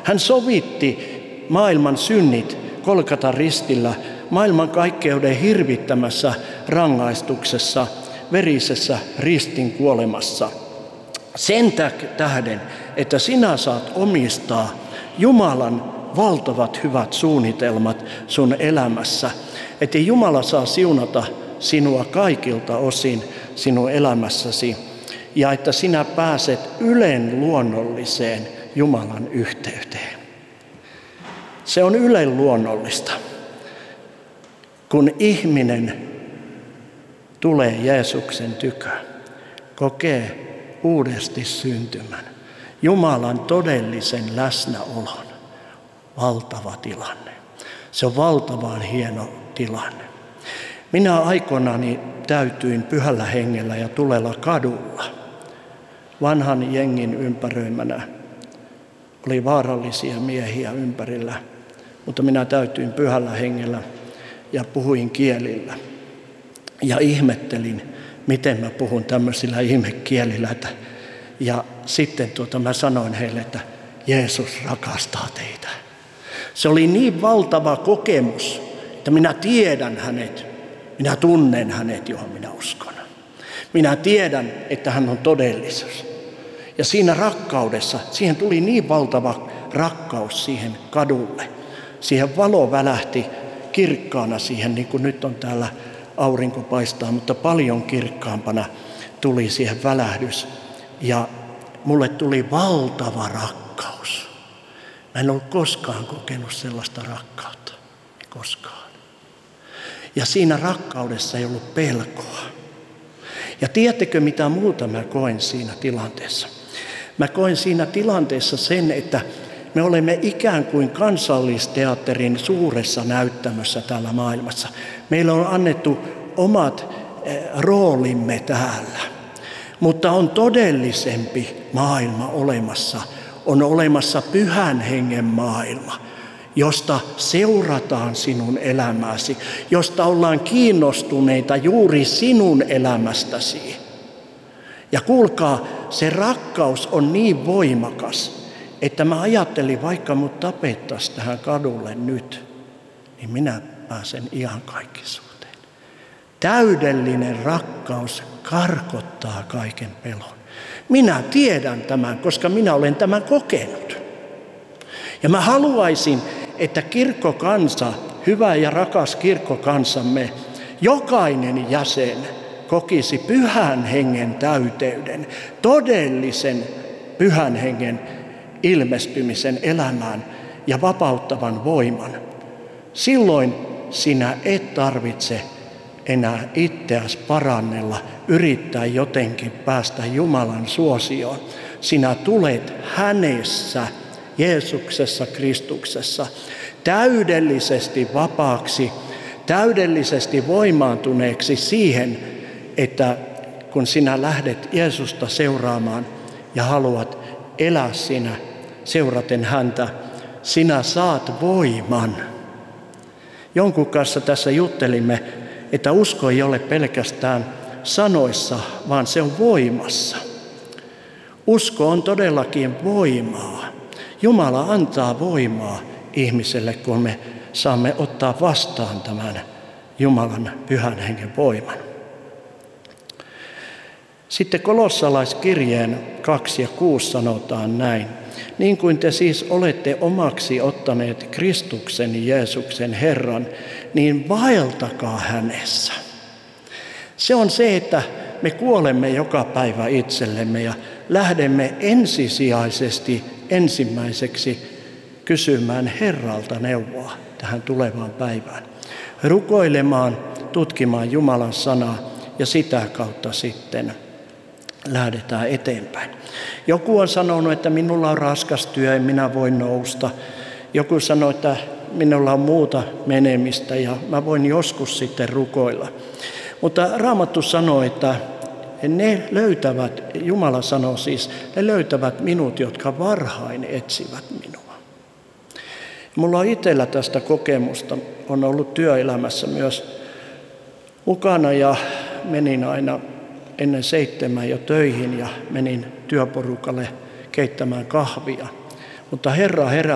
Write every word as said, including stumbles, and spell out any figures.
Hän sovitti maailman synnit Golgatan ristillä, maailman kaikkeuden hirvittämässä rangaistuksessa, verisessä ristin kuolemassa. Sen tähden, että sinä saat omistaa Jumalan valtavat hyvät suunnitelmat sun elämässä. Että Jumala saa siunata sinua kaikilta osin sinun elämässäsi. Ja että sinä pääset ylen luonnolliseen Jumalan yhteyteen. Se on ylen luonnollista. Kun ihminen tulee Jeesuksen tykö, kokee uudesti syntymän, Jumalan todellisen läsnäolon, valtava tilanne. Se on valtavan hieno tilanne. Minä aikoinani täytyin pyhällä hengellä ja tulella kadulla. Vanhan jengin ympäröimänä oli vaarallisia miehiä ympärillä, mutta minä täytyin pyhällä hengellä ja puhuin kielillä. Ja ihmettelin, miten mä puhun tämmöisillä ihmekielillä. Ja sitten tuota mä sanoin heille, että Jeesus rakastaa teitä. Se oli niin valtava kokemus, että minä tiedän hänet. Minä tunnen hänet, johon minä uskon. Minä tiedän, että hän on todellisuus. Ja siinä rakkaudessa, siihen tuli niin valtava rakkaus siihen kadulle. Siihen valo välähti kirkkaana siihen, niin kuin nyt on täällä aurinko paistaa, mutta paljon kirkkaampana tuli siihen välähdys. Ja mulle tuli valtava rakkaus. Mä en ollut koskaan kokenut sellaista rakkautta. Koskaan. Ja siinä rakkaudessa ei ollut pelkoa. Ja tiedättekö mitä muuta mä koen siinä tilanteessa? Mä koen siinä tilanteessa sen, että me olemme ikään kuin Kansallisteatterin suuressa näyttämössä täällä maailmassa. Meillä on annettu omat roolimme täällä, mutta on todellisempi maailma olemassa. On olemassa pyhän hengen maailma, josta seurataan sinun elämäsi, josta ollaan kiinnostuneita juuri sinun elämästäsi. Ja kuulkaa, se rakkaus on niin voimakas, että mä ajattelin, vaikka mut tapettaisiin tähän kadulle nyt, niin minä pääsen iankaikkisuuteen. Täydellinen rakkaus karkottaa kaiken pelon. Minä tiedän tämän, koska minä olen tämän kokenut. Ja mä haluaisin, että kirkkokansa, hyvä ja rakas kirkkokansamme, jokainen jäsen kokisi pyhän hengen täyteyden, todellisen pyhän hengen ilmestymisen elämään ja vapauttavan voiman. Silloin sinä et tarvitse enää itseäsi parannella, yrittää jotenkin päästä Jumalan suosioon. Sinä tulet hänessä, Jeesuksessa, Kristuksessa, täydellisesti vapaaksi, täydellisesti voimaantuneeksi siihen, että kun sinä lähdet Jeesusta seuraamaan ja haluat elää sinä seuraten häntä, sinä saat voiman. Jonkun kanssa tässä juttelimme, että usko ei ole pelkästään sanoissa, vaan se on voimassa. Usko on todellakin voimaa. Jumala antaa voimaa ihmiselle, kun me saamme ottaa vastaan tämän Jumalan pyhän hengen voiman. Sitten kolossalaiskirjeen kaksi ja kuusi sanotaan näin. Niin kuin te siis olette omaksi ottaneet Kristuksen Jeesuksen Herran, niin vaeltakaa hänessä. Se on se, että me kuolemme joka päivä itsellemme ja lähdemme ensisijaisesti ensimmäiseksi kysymään Herralta neuvoa tähän tulevaan päivään. Rukoilemaan, tutkimaan Jumalan sanaa ja sitä kautta sitten lähdetään eteenpäin. Joku on sanonut, että minulla on raskas työ, en minä voi nousta. Joku sanoo, että minulla on muuta menemistä ja mä voin joskus sitten rukoilla. Mutta Raamattu sanoo, että ne löytävät, Jumala sanoo siis, ne löytävät minut, jotka varhain etsivät minua. Mulla on itsellä tästä kokemusta, on ollut työelämässä myös mukana ja menin aina ennen seitsemän jo töihin ja menin työporukalle keittämään kahvia. Mutta Herra herätti